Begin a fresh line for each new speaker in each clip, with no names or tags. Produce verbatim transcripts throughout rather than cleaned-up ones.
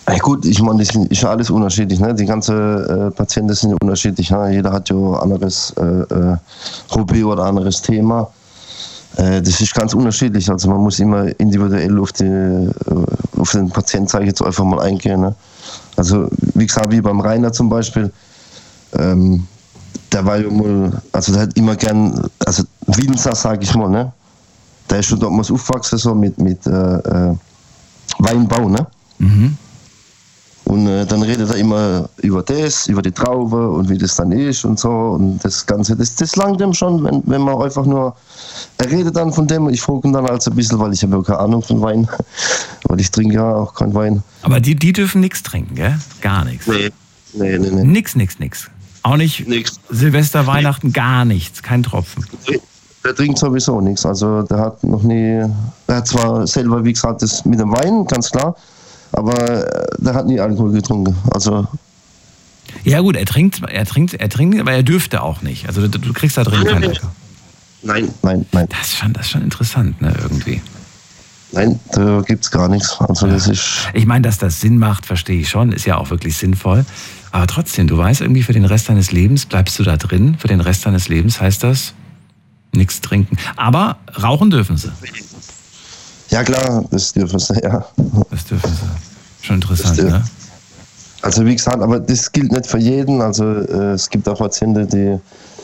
Ja, gut, ich meine, das ist ja alles unterschiedlich. Ne? Die ganzen äh, Patienten sind ja unterschiedlich. Ne? Jeder hat ja ein anderes äh, äh, Hobby oder anderes Thema. Äh, das ist ganz unterschiedlich. Also man muss immer individuell auf, die, äh, auf den Patienten, sage ich jetzt einfach mal, eingehen. Ne? Also wie gesagt, wie beim Rainer zum Beispiel, ähm, der war ja mal, also der hat immer gern, also Winzer, sage ich mal, ne? Der ist schon damals aufgewachsen so mit, mit äh, äh, Weinbau, ne? Mhm. Und äh, dann redet er immer über das, über die Traube und wie das dann ist und so. Und das Ganze, das, das langt ihm schon, wenn, wenn man einfach nur, er redet dann von dem, ich frage ihn dann also ein bisschen, weil ich habe ja keine Ahnung von Wein, weil ich trinke ja auch keinen Wein.
Aber die, die dürfen nichts trinken, gell? Gar nichts.
Nee, nee, nee. nee.
Nix, nix, nix. Auch nicht nix. Silvester, Weihnachten, gar nichts, kein Tropfen.
Nee. Der trinkt sowieso nichts, also der hat noch nie, er hat zwar selber, wie gesagt, das mit dem Wein, ganz klar, aber der hat nie Alkohol getrunken, also.
Ja gut, er trinkt, er trinkt, er trinkt, aber er dürfte auch nicht, also du, du kriegst da drin keinen Alkohol.
Nein, nein, nein.
Das ist schon, das ist schon interessant, ne, irgendwie.
Nein, da gibt's gar nichts, also ja. Das ist.
Ich meine, dass das Sinn macht, verstehe ich schon, ist ja auch wirklich sinnvoll, aber trotzdem, du weißt irgendwie, für den Rest deines Lebens bleibst du da drin, für den Rest deines Lebens heißt das, nichts trinken. Aber rauchen dürfen sie.
Ja klar, das dürfen sie, ja.
Das dürfen sie. Schon interessant, ne?
Also wie gesagt, aber das gilt nicht für jeden. Also äh, es gibt auch Patienten, die,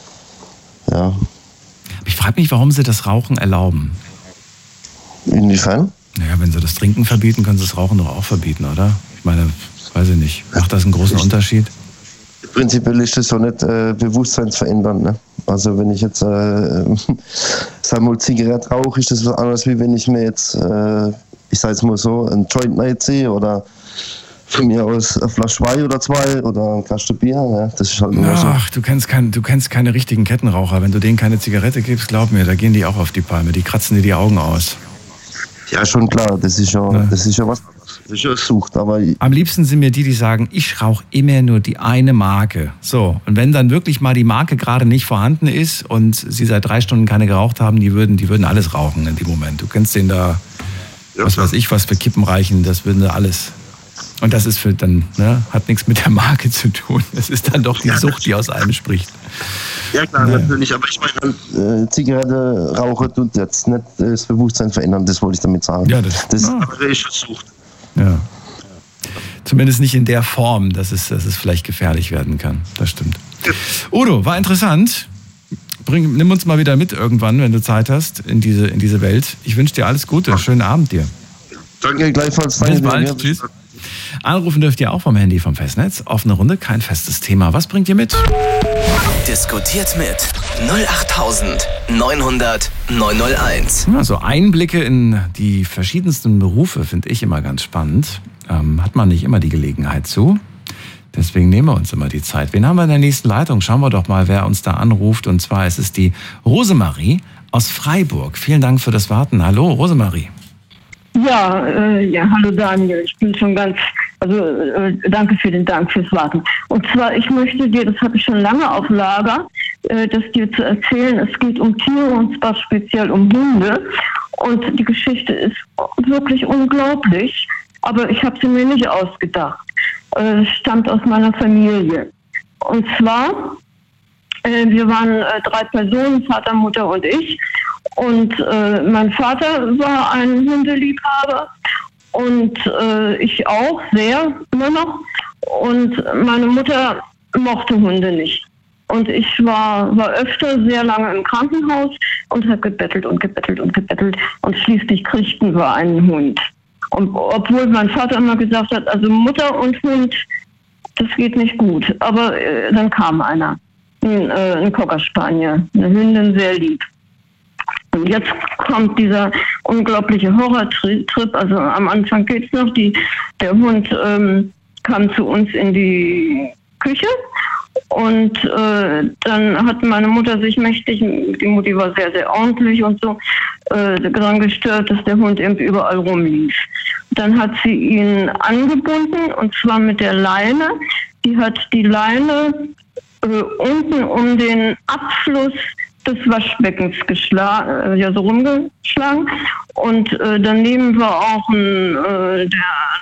ja.
Ich frage mich, warum sie das Rauchen erlauben.
Inwiefern?
Naja, wenn sie das Trinken verbieten, können sie das Rauchen doch auch verbieten, oder? Ich meine, weiß ich nicht. Macht das einen großen ich, Unterschied?
Prinzipiell ist das so nicht äh, bewusstseinsverändernd, ne? Also wenn ich jetzt, äh, sag mal, Zigarette rauche, ist das was anderes, wie wenn ich mir jetzt, äh, ich sage jetzt mal so, ein Joint reinziehe oder von mir aus eine Flasche Wein oder zwei oder ein Kasten Bier. Ja, das ist halt immer so.
Ach, du kennst, kein, du kennst keine richtigen Kettenraucher. Wenn du denen keine Zigarette gibst, glaub mir, da gehen die auch auf die Palme. Die kratzen dir die Augen aus.
Ja, schon klar, das ist ja, ja. Das ist ja was, das ist ja Sucht, aber...
Am liebsten sind mir die, die sagen, ich rauche immer nur die eine Marke. So, und wenn dann wirklich mal die Marke gerade nicht vorhanden ist und sie seit drei Stunden keine geraucht haben, die würden, die würden alles rauchen in dem Moment. Du kennst den da, ja, was weiß ich, was für Kippen reichen, das würden sie alles. Und das ist für dann, ne, hat nichts mit der Marke zu tun. Es ist dann doch die Sucht, die aus einem spricht.
Ja klar, naja. Natürlich, aber ich meine, äh, Zigarette rauchen tut jetzt nicht das Bewusstsein verändern, das wollte ich damit sagen.
Ja, das,
das
ah.
ist Sucht.
Ja. Zumindest nicht in der Form, dass es, dass es vielleicht gefährlich werden kann. Das stimmt. Ja. Udo, war interessant. Bring, nimm uns mal wieder mit irgendwann, wenn du Zeit hast, in diese, in diese Welt. Ich wünsche dir alles Gute. Schönen Abend dir.
Danke, gleichfalls.
Bis bald. Ja. Tschüss. Anrufen dürft ihr auch vom Handy vom Festnetz. Offene Runde, kein festes Thema. Was bringt ihr mit?
Diskutiert mit null acht neun hundert neun null eins.
Also Einblicke in die verschiedensten Berufe finde ich immer ganz spannend. Ähm, hat man nicht immer die Gelegenheit zu. Deswegen nehmen wir uns immer die Zeit. Wen haben wir in der nächsten Leitung? Schauen wir doch mal, wer uns da anruft. Und zwar ist es die Rosemarie aus Freiburg. Vielen Dank für das Warten. Hallo, Rosemarie.
Ja, äh, ja, hallo Daniel. Ich bin schon ganz, also äh, danke für den Dank fürs Warten. Und zwar, ich möchte dir, das habe ich schon lange auf Lager, äh, das dir zu erzählen. Es geht um Tiere und zwar speziell um Hunde. Und die Geschichte ist wirklich unglaublich, aber ich habe sie mir nicht ausgedacht. Äh, es stammt aus meiner Familie. Und zwar, äh, wir waren äh, drei Personen, Vater, Mutter und ich. Und äh, mein Vater war ein Hundeliebhaber und äh, ich auch sehr, immer noch. Und meine Mutter mochte Hunde nicht. Und ich war, war öfter sehr lange im Krankenhaus und habe gebettelt und gebettelt und gebettelt. Und schließlich kriegten wir einen Hund. Und obwohl mein Vater immer gesagt hat, also Mutter und Hund, das geht nicht gut. Aber äh, dann kam einer, ein, äh, ein Cocker Spaniel, eine Hündin, sehr lieb. Und jetzt kommt dieser unglaubliche Horrortrip. Also am Anfang geht's noch. Die, der Hund ähm, kam zu uns in die Küche und äh, dann hat meine Mutter sich mächtig, die Mutti war sehr, sehr ordentlich und so, äh, daran gestört, dass der Hund eben überall rumlief. Dann hat sie ihn angebunden und zwar mit der Leine. Die hat die Leine äh, unten um den Abfluss des Waschbeckens geschlagen, äh, ja so rumgeschlagen und äh, daneben war auch ein, äh, der